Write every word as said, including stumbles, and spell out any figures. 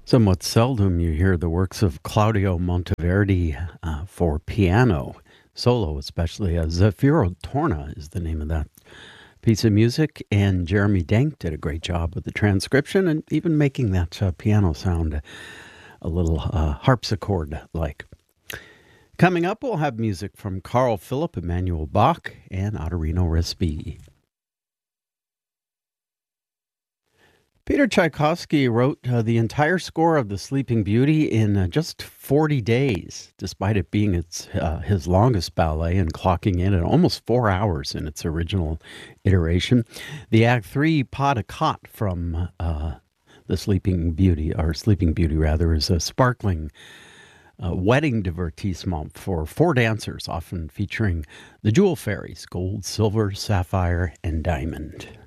Somewhat seldom you hear the works of Claudio Monteverdi uh, for piano, solo especially. Uh, Zafiro Torna is the name of that piece of music, and Jeremy Denk did a great job with the transcription and even making that uh, piano sound a little uh, harpsichord-like. Coming up, we'll have music from Carl Philipp Emanuel Bach and Ottorino Respighi. Peter Tchaikovsky wrote uh, the entire score of The Sleeping Beauty in uh, just forty days, despite it being its uh, his longest ballet and clocking in at almost four hours in its original iteration. The Act Three Pas de Quatre from uh, The Sleeping Beauty, or Sleeping Beauty rather, is a sparkling uh, wedding divertissement for four dancers, often featuring the jewel fairies, gold, silver, sapphire, and diamond.